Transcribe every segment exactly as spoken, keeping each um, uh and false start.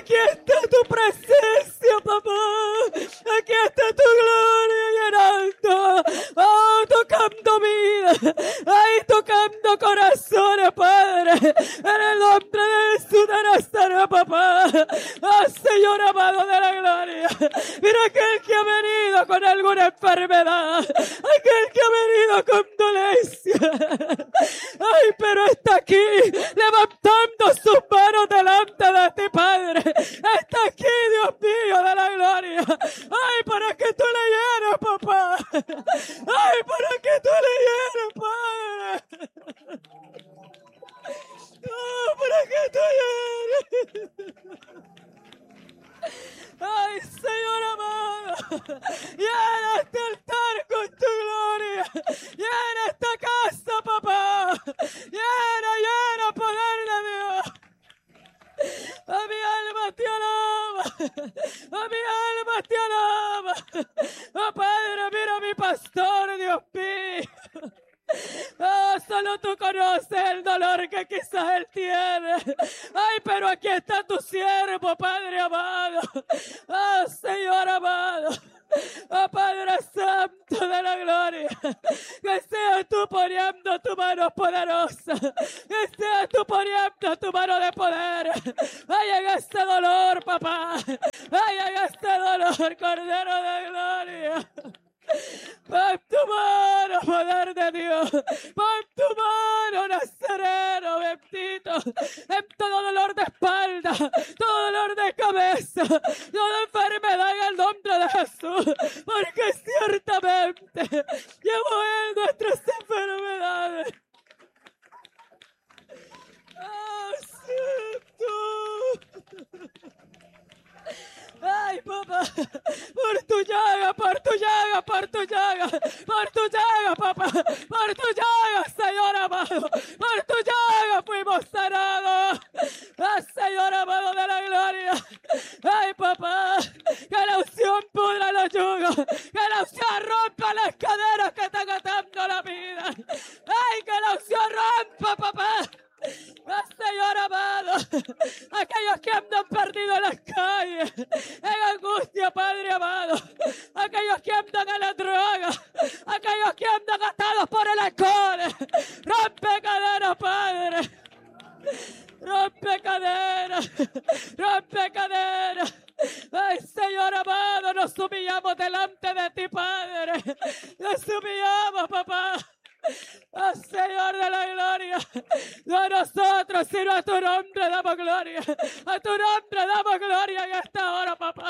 Aquí está tu presencia, papá. Aquí está tu gloria llenando. Oh, tocando vida. Ay, tocando corazones, Padre. En el nombre de Jesús de Nazaret, papá. Oh, Señor amado de la gloria. Mira aquel que ha venido con alguna enfermedad. Aquel que ha venido con dolencia. Ay, pero está aquí levantando sus manos delante de ti, Padre. Está aquí, Dios mío, de la gloria. Ay, para que tú le llenes, papá. Ay, para que tú le llenes, Padre. Oh, para que tú llenes. Ay, Señor amado, llena este altar con tu gloria. Llena esta casa, papá. Llena, llena, poder de Dios. A mi alma te alaba, a mi alma te alaba. Oh Padre, mira a mi pastor, Dios mío. Oh, solo tú conoces el dolor que quizás él tiene. Ay, pero aquí está tu siervo, Padre amado. Oh, Señor amado. Oh Padre Santo de la gloria, que seas tú poniendo tu mano poderosa, que seas tú poniendo tu mano de poder. Ay, en este dolor, papá, ay, en este dolor, Cordero de gloria. Pon tu mano, poder de Dios. Pon tu mano, Nazareno, bendito. En todo dolor de espalda, todo dolor de cabeza, toda enfermedad en el nombre de Jesús. Porque ciertamente llevó Él nuestras enfermedades. ¡Ah, siento! Ay, papá, por tu llaga, por tu llaga, por tu llaga, por tu llaga, papá, por tu llaga, Señor amado, por tu llaga fuimos sanados. Ah, Señor amado de la gloria. Ay, papá, que la unción pudra los yugos, que la unción rompa las cadenas que están atando la vida. Ay, que la unción rompa, papá. Oh, Señor amado, aquellos que andan perdidos en las calles, en angustia, Padre amado, aquellos que andan en la droga, aquellos que andan atados por el alcohol, rompe cadenas, Padre, rompe cadenas, rompe cadenas. Ay, Señor amado, nos humillamos delante de ti, Padre, nos humillamos, papá. Oh, Señor de la gloria, no a nosotros, sino a tu nombre damos gloria, a tu nombre damos gloria en esta hora, papá.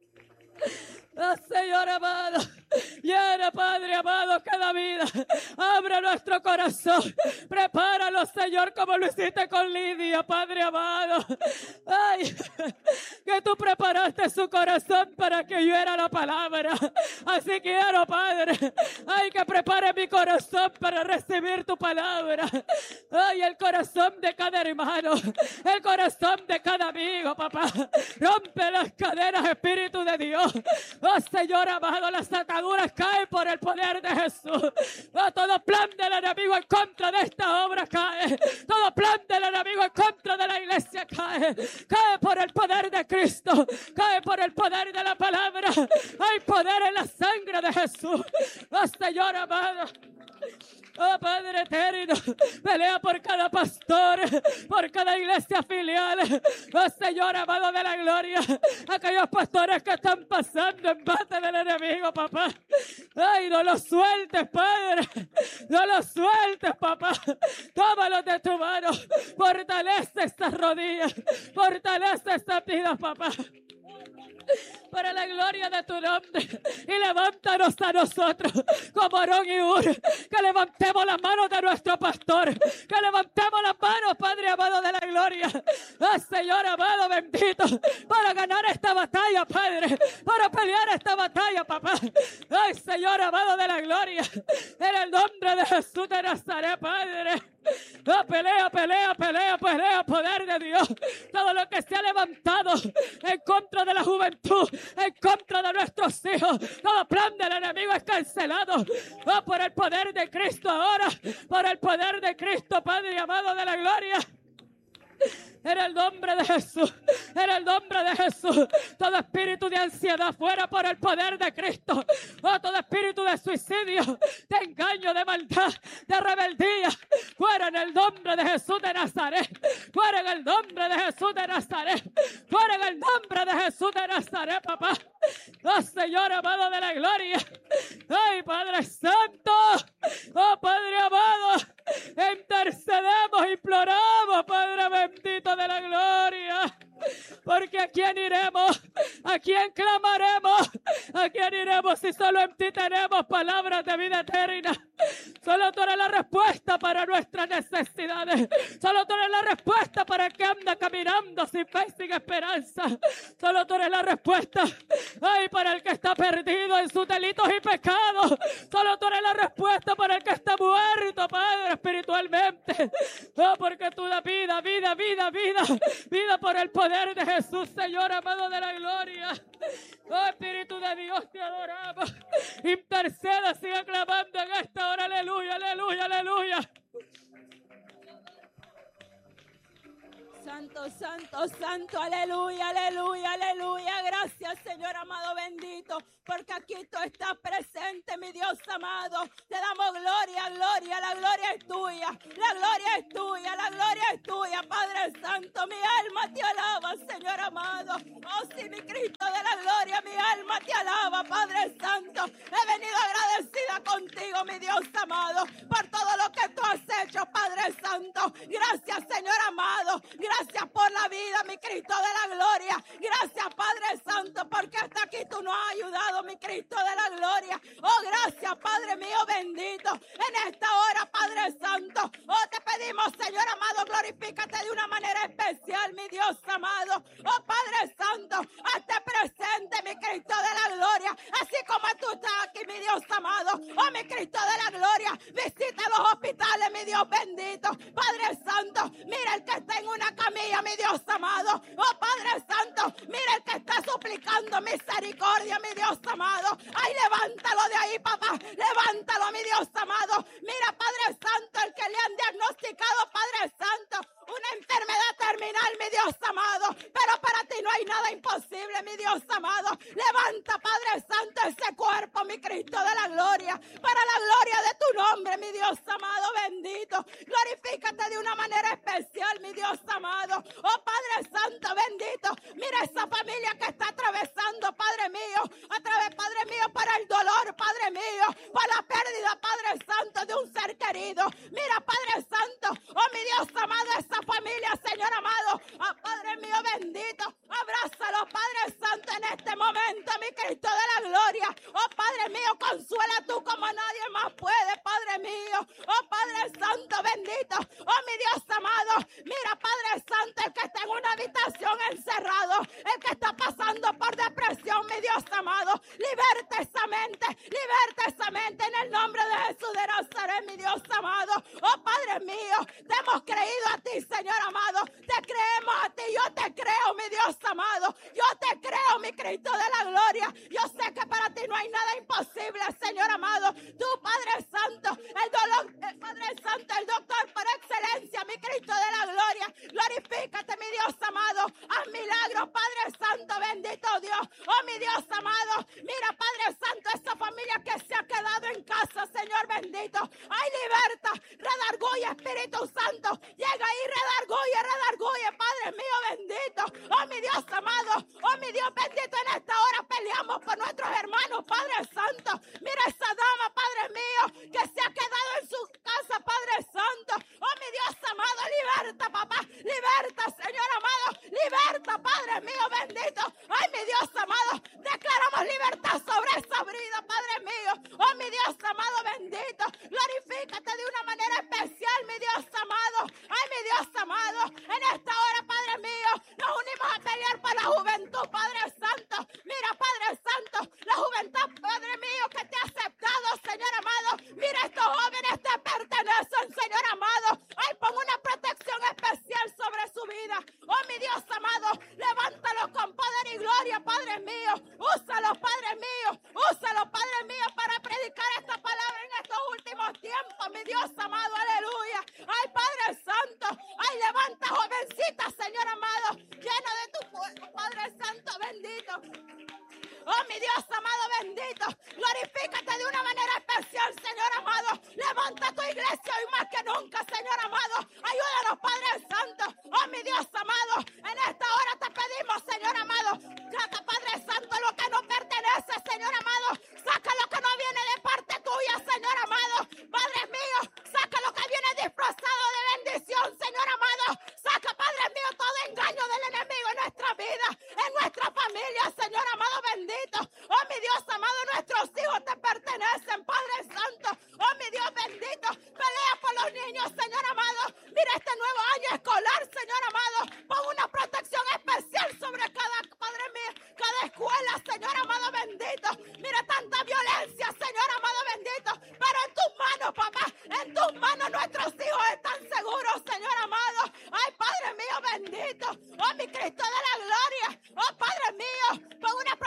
Oh, Señor amado, llena, Padre amado, cada vida. Abre nuestro corazón. Prepáralo, Señor, como lo hiciste con Lidia, Padre amado. Ay, que tú preparaste su corazón para que oyera la palabra. Así quiero, Padre. Ay, que prepare mi corazón para recibir tu palabra. Ay, el corazón de cada hermano, el corazón de cada amigo, papá. Rompe las cadenas, Espíritu de Dios. Oh, Señor amado, las ataduras caen por el poder de Jesús. Oh, todo plan del enemigo en contra de esta obra cae. Todo plan del enemigo en contra de la iglesia cae. Cae por el poder de Cristo. Cae por el poder de la palabra. Hay poder en la sangre de Jesús. Oh, Señor amado. Oh, Padre eterno, pelea por cada pastor, por cada iglesia filial. Oh, Señor amado de la gloria, aquellos pastores que están pasando en base del enemigo, papá. Ay, no los sueltes, Padre, no los sueltes, papá. Tómalos de tu mano, fortalece estas rodillas, fortalece estas vidas, papá, para la gloria de tu nombre. Y levántanos a nosotros como Aarón y Hur, que levantemos las manos de nuestro pastor, que levantemos las manos, Padre amado de la gloria. Oh, Señor amado, bendito, para ganar esta batalla, Padre, para pelear esta batalla, papá. Ay, Señor amado de la gloria, en el nombre de Jesús de Nazaret, Padre. Oh, pelea, pelea, pelea, pelea, poder de Dios. Todo lo que se ha levantado en contra de la juventud, en contra de nuestros hijos, todo plan del enemigo es cancelado. Oh, por el poder de Cristo ahora, por el poder de Cristo, Padre amado de la gloria. En el nombre de Jesús, en el nombre de Jesús. Todo espíritu de ansiedad fuera por el poder de Cristo. Oh, todo espíritu de suicidio, de engaño, de maldad, de rebeldía, fuera en el nombre de Jesús de Nazaret. Fuera en el nombre de Jesús de Nazaret. Fuera en el nombre de Jesús de Nazaret, papá. Oh, Señor amado de la gloria. Ay, Padre Santo. Oh, Padre amado. Intercedemos, imploramos, Padre bendito de la gloria. Porque ¿a quién iremos? ¿A quién clamaremos? ¿A quién iremos si solo en ti tenemos palabras de vida eterna? Solo tú eres la respuesta para nuestras necesidades. Solo tú eres la respuesta para el que anda caminando sin fe y sin esperanza. Solo tú eres la respuesta, ay, para el que está perdido en sus delitos y pecados. Solo tú eres la respuesta para el que está muerto, Padre, espiritualmente. Oh, porque tú das vida, vida, vida, vida, vida por el poder de Jesús, Señor amado de la gloria. Oh, Espíritu de Dios, te adoramos. Interceda, siga clamando en esta hora. Aleluya, aleluya, aleluya. Santo, santo, santo, aleluya, aleluya, aleluya. Gracias, Señor amado bendito, porque aquí tú estás presente, mi Dios amado. Te damos gloria, gloria, la gloria es tuya, la gloria es tuya, la gloria es tuya, Padre Santo. Mi alma te alaba, Señor amado. Oh, sí, mi Cristo de la gloria, mi alma te alaba, Padre Santo. He venido agradecida contigo, mi Dios amado, por todo lo que tú has hecho, Padre Santo. Gracias, Señor amado. Gracias por la vida, mi Cristo de la gloria. Gracias, Padre Santo, porque hasta aquí tú nos has ayudado, mi Cristo de la gloria. Oh, gracias, Padre mío bendito. En esta hora, Padre Santo, oh, te pedimos, Señor amado, glorifícate de una manera especial, mi Dios amado. Oh, Padre Santo, hazte presente, mi Cristo de la gloria. Así como tú estás aquí, mi Dios amado. Oh, mi Cristo de la gloria, visita los hospitales, mi Dios bendito. Padre Santo, mira el que está en una camilla, mi Dios amado. Oh, Padre Santo, mira el que está suplicando misericordia, mi Dios amado. Ay, levántalo de ahí, papá. Levántalo, mi Dios amado. Mira, Padre Santo, el que le han diagnosticado, Padre Santo, una enfermedad terminal, mi Dios amado. Pero para ti no hay nada imposible, mi Dios amado. Levanta, Padre Santo, ese cuerpo, mi Cristo de la gloria, para la gloria de tu nombre, mi Dios amado bendito. Glorifícate de una manera especial, mi Dios amado. Oh, Padre Santo bendito, mira esa familia que está atravesando, Padre mío, a través, Padre mío, para el dolor, Padre mío, por la pérdida, Padre Santo, de un ser querido. Mira, Padre Santo, oh, mi Dios amado, esa familia, Señor amado. Oh, Padre mío bendito, abrázalo, Padre Santo, en este momento, mi Cristo de la gloria. Oh, Padre mío, consuela tú como nadie más puede, Padre mío. Oh, Padre Santo bendito, oh, mi Dios amado. Mira, Padre Santo, el que está en una habitación encerrado, el que está pasando por depresión, mi Dios amado. Liberta esa mente, liberta esa mente en el nombre de Jesús de Nazaret, mi Dios amado. Oh, Padre mío, te hemos creído a ti, Señor amado. Te creemos a ti, yo te creo, mi Dios amado. Yo te creo, mi Cristo de la gloria. Yo sé que para ti no hay nada imposible, Señor amado. Tú, Padre Santo, el dolor, el Padre Santo, el doctor por excelencia, mi Cristo de la gloria. Glorifícate, mi Dios amado. Haz milagros, Padre Santo, bendito Dios. Oh, mi Dios amado. Mira, Padre Santo, esa familia que se ha quedado en casa, Señor bendito. Ay, liberta, redarguye, Espíritu Santo. Llega ahí, redarguye, redarguye, Padre mío bendito. Oh, mi Dios amado. Oh, mi Dios bendito, en esta hora peleamos por nuestros hermanos, Padre Santo. Mira esa dama, Padre mío, que se ha quedado en su casa, Padre Santo. Oh, mi Dios amado, liberta, papá. Liberta, Señor amado. Liberta, Padre mío bendito. Ay, mi Dios amado, declaramos libertad sobre esa vida, Padre mío. Oh, mi Dios amado bendito. Glorifícate de una manera especial, mi Dios amado. Ay, mi Dios amado, en esta hora, Padre mío, nos unimos a pelear por la juventud, Padre Santo. Mira, Padre Santo, la juventud, Padre mío, que mi Dios amado, en esta hora te pedimos, Señor amado, saca, Padre Santo, lo que no pertenece, Señor amado, saca lo que no viene de parte tuya, Señor amado, Padre mío, saca lo que viene disfrazado de bendición, Señor amado, saca, Padre mío, todo engaño del enemigo en nuestra vida, en nuestra familia, Señor amado bendito. Oh, mi Dios amado, nuestros hijos te pertenecen, Padre Santo. Oh, mi Dios bendito, pelea por los niños, Señor amado. Mira este nuevo año escolar, Señor amado, pon una protección especial sobre cada, Padre mío, cada escuela, Señor amado bendito. Mira tanta violencia, Señor amado bendito, pero en tus manos, papá, en tus manos nuestros hijos están seguros, Señor amado. Ay, Padre mío bendito, oh, mi Cristo de la gloria, oh, Padre mío, pon una